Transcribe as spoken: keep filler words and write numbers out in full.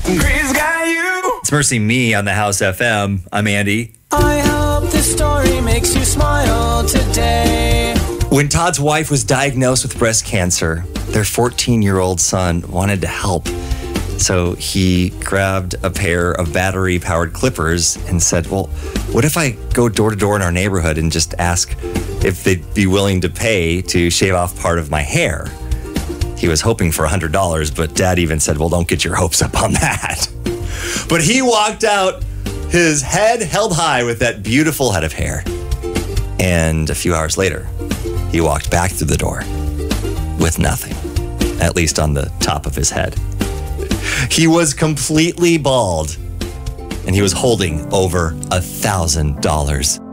Praise got you. It's Mercy Me on the House F M. I'm Andy. I hope this story makes you smile today. When Todd's wife was diagnosed with breast cancer, their fourteen-year-old son wanted to help. So he grabbed a pair of battery-powered clippers and said, well, what if I go door to door in our neighborhood and just ask if they'd be willing to pay to shave off part of my hair? He was hoping for one hundred dollars, but Dad even said, well, don't get your hopes up on that. But he walked out, his head held high with that beautiful head of hair. And a few hours later, he walked back through the door with nothing, at least on the top of his head. He was completely bald, and he was holding over a thousand dollars.